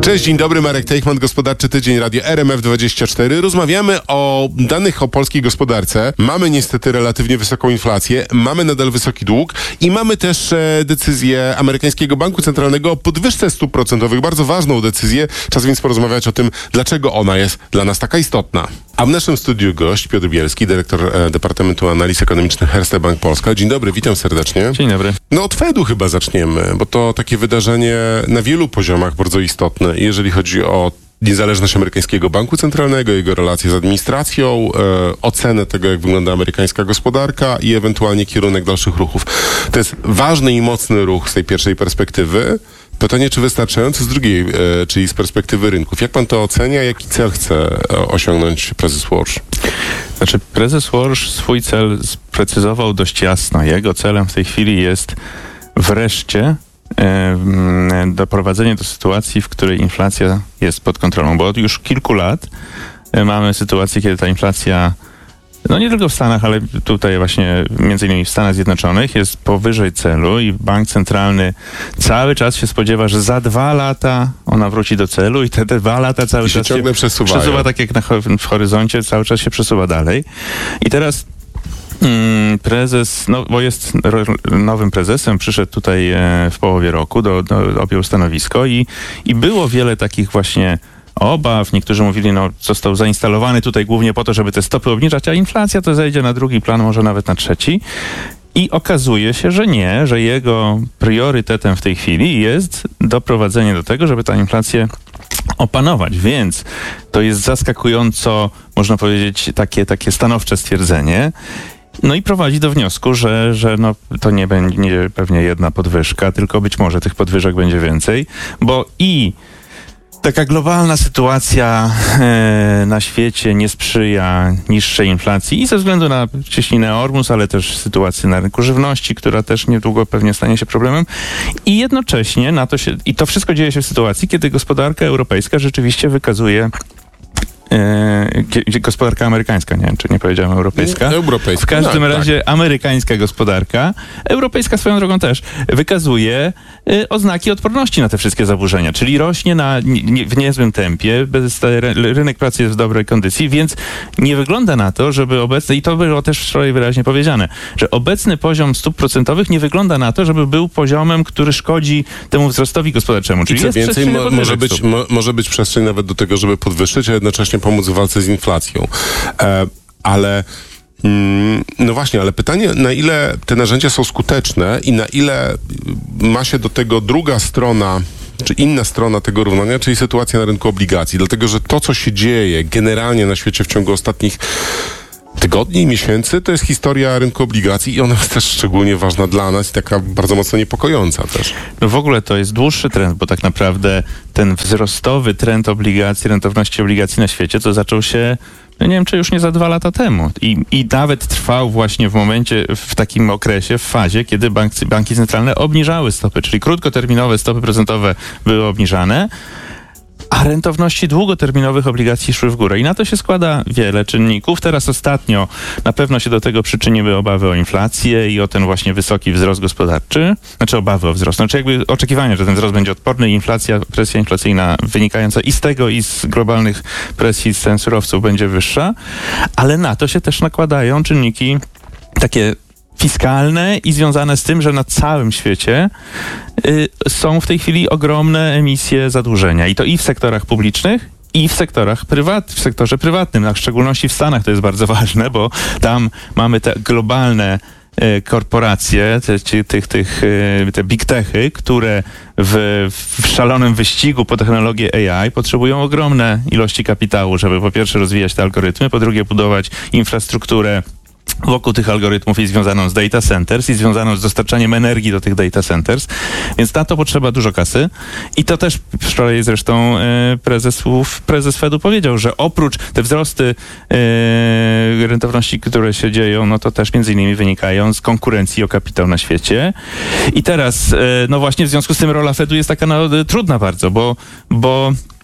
Cześć, dzień dobry, Marek Teichman, Gospodarczy Tydzień, Radio RMF24. Rozmawiamy o danych o polskiej gospodarce. Mamy niestety relatywnie wysoką inflację, mamy nadal wysoki dług i mamy też decyzję amerykańskiego banku centralnego o podwyżce stóp procentowych. Bardzo ważną decyzję. Czas więc porozmawiać o tym, dlaczego ona jest dla nas taka istotna. A w naszym studiu gość Piotr Bielski, dyrektor Departamentu Analiz Ekonomicznych Erste Bank Polska. Dzień dobry, witam serdecznie. Dzień dobry. No od Fedu chyba zaczniemy, bo to takie wydarzenie na wielu poziomach bardzo istotne, jeżeli chodzi o niezależność amerykańskiego banku centralnego, jego relacje z administracją, ocenę tego, jak wygląda amerykańska gospodarka i ewentualnie kierunek dalszych ruchów. To jest ważny i mocny ruch z tej pierwszej perspektywy. Pytanie, czy wystarczający z drugiej, czyli z perspektywy rynków. Jak pan to ocenia? Jaki cel chce osiągnąć prezes Walsh? Znaczy, prezes Walsh swój cel sprecyzował dość jasno. Jego celem w tej chwili jest wreszcie doprowadzenie do sytuacji, w której inflacja jest pod kontrolą. Bo od już kilku lat mamy sytuację, kiedy ta inflacja, no nie tylko w Stanach, ale tutaj właśnie między innymi w Stanach Zjednoczonych jest powyżej celu i bank centralny cały czas się spodziewa, że za 2 lata ona wróci do celu i te 2 lata cały czas się przesuwa, tak jak w horyzoncie, cały czas się przesuwa dalej. I teraz prezes, no bo jest nowym prezesem, przyszedł tutaj w połowie roku, objął stanowisko i było wiele takich właśnie obaw. Niektórzy mówili, no został zainstalowany tutaj głównie po to, żeby te stopy obniżać, a inflacja to zejdzie na drugi plan, może nawet na trzeci. I okazuje się, że nie, że jego priorytetem w tej chwili jest doprowadzenie do tego, żeby tę inflację opanować. Więc to jest zaskakująco, można powiedzieć, takie stanowcze stwierdzenie. No i prowadzi do wniosku, że no, to nie będzie pewnie jedna podwyżka, tylko być może tych podwyżek będzie więcej, bo i taka globalna sytuacja na świecie nie sprzyja niższej inflacji i ze względu na cieśninę Ormus, ale też sytuację na rynku żywności, która też niedługo pewnie stanie się problemem. I jednocześnie i to wszystko dzieje się w sytuacji, kiedy gospodarka europejska rzeczywiście wykazuje gospodarka amerykańska, nie wiem, czy nie powiedziałem europejska. Europejska. W każdym razie tak. Amerykańska gospodarka, europejska swoją drogą też, wykazuje oznaki odporności na te wszystkie zaburzenia, czyli rośnie w niezłym tempie, rynek pracy jest w dobrej kondycji, więc nie wygląda na to, żeby obecny, i to było też wczoraj wyraźnie powiedziane, że obecny poziom stóp procentowych nie wygląda na to, żeby był poziomem, który szkodzi temu wzrostowi gospodarczemu. Czyli I co więcej, może być przestrzeń nawet do tego, żeby podwyższyć, a jednocześnie pomóc w walce z inflacją. Ale no właśnie, ale pytanie, na ile te narzędzia są skuteczne i na ile ma się do tego druga strona, czy inna strona tego równania, czyli sytuacja na rynku obligacji. Dlatego, że to, co się dzieje generalnie na świecie w ciągu ostatnich tygodni i miesięcy, to jest historia rynku obligacji i ona jest też szczególnie ważna dla nas i taka bardzo mocno niepokojąca też. No w ogóle to jest dłuższy trend, bo tak naprawdę ten wzrostowy trend obligacji, rentowności obligacji na świecie, to zaczął się, no nie wiem, czy już nie za 2 lata temu. I nawet trwał właśnie w takim okresie, w fazie, kiedy banki centralne obniżały stopy, czyli krótkoterminowe stopy procentowe były obniżane, a rentowności długoterminowych obligacji szły w górę. I na to się składa wiele czynników. Teraz ostatnio na pewno się do tego przyczyniły obawy o inflację i o ten właśnie wysoki wzrost gospodarczy. Znaczy obawy o wzrost. Znaczy jakby oczekiwania, że ten wzrost będzie odporny i presja inflacyjna wynikająca i z tego, i z globalnych presji z cen surowców będzie wyższa. Ale na to się też nakładają czynniki takie fiskalne i związane z tym, że na całym świecie są w tej chwili ogromne emisje zadłużenia. I to i w sektorach publicznych, i w sektorze prywatnym. A w szczególności w Stanach to jest bardzo ważne, bo tam mamy te globalne korporacje, te big techy, które w szalonym wyścigu po technologię AI potrzebują ogromne ilości kapitału, żeby po pierwsze rozwijać te algorytmy, po drugie budować infrastrukturę wokół tych algorytmów i związaną z data centers i związaną z dostarczaniem energii do tych data centers, więc na to potrzeba dużo kasy i to też wczoraj zresztą prezes Fedu powiedział, że oprócz te wzrosty rentowności, które się dzieją, no to też między innymi wynikają z konkurencji o kapitał na świecie i teraz no właśnie w związku z tym rola Fedu jest taka trudna bardzo, bo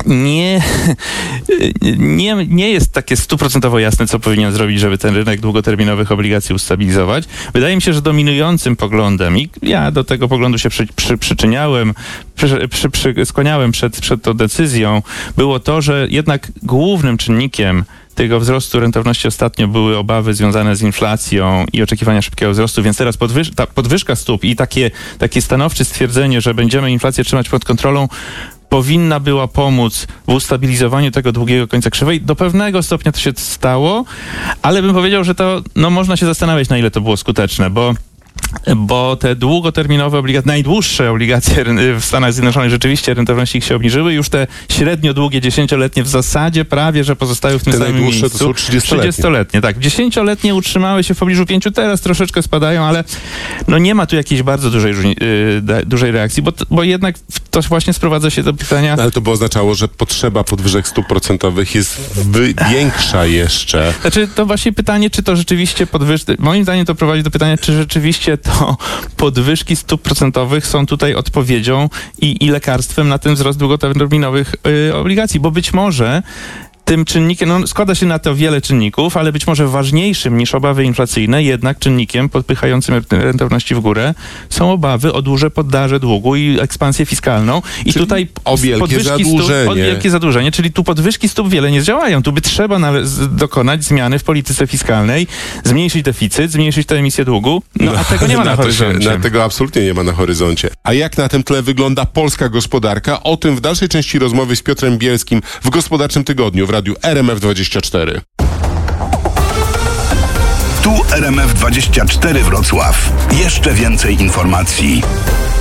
nie jest takie 100% jasne, co powinien zrobić, żeby ten rynek długoterminowych obligacji ustabilizować. Wydaje mi się, że dominującym poglądem, i ja do tego poglądu się przyczyniałem, skłaniałem przed tą decyzją, było to, że jednak głównym czynnikiem tego wzrostu rentowności ostatnio były obawy związane z inflacją i oczekiwania szybkiego wzrostu, więc teraz ta podwyżka stóp i takie stanowcze stwierdzenie, że będziemy inflację trzymać pod kontrolą, powinna była pomóc w ustabilizowaniu tego długiego końca krzywej. Do pewnego stopnia to się stało, ale bym powiedział, że to można się zastanawiać, na ile to było skuteczne, bo te długoterminowe obligacje, najdłuższe obligacje w Stanach Zjednoczonych, rzeczywiście rentowności ich się obniżyły. Już te średnio długie, 10-letnie w zasadzie prawie, że pozostają w tym samym miejscu. Te najdłuższe to są 30-letnie. Tak. 10-letnie utrzymały się w pobliżu 5, teraz troszeczkę spadają, ale nie ma tu jakiejś bardzo dużej reakcji, bo jednak to właśnie sprowadza się do pytania... Ale to by oznaczało, że potrzeba podwyżek stóp procentowych jest większa jeszcze. Znaczy, to właśnie pytanie, czy to rzeczywiście moim zdaniem to prowadzi do pytania, czy rzeczywiście to podwyżki stóp procentowych są tutaj odpowiedzią i lekarstwem na ten wzrost długoterminowych obligacji, bo być może tym czynnikiem, składa się na to wiele czynników, ale być może ważniejszym niż obawy inflacyjne, jednak czynnikiem podpychającym rentowności w górę są obawy o duże poddaże długu i ekspansję fiskalną. I czyli tutaj o wielkie zadłużenie, czyli tu podwyżki stóp wiele nie zdziałają. Tu by trzeba dokonać zmiany w polityce fiskalnej, zmniejszyć deficyt, zmniejszyć tę emisję długu, a tego nie ma na horyzoncie. Tego absolutnie nie ma na horyzoncie. A jak na tym tle wygląda polska gospodarka? O tym w dalszej części rozmowy z Piotrem Bielskim w Gospodarczym Tygodniu w Radiu RMF24. Tu RMF24 Wrocław. Jeszcze więcej informacji.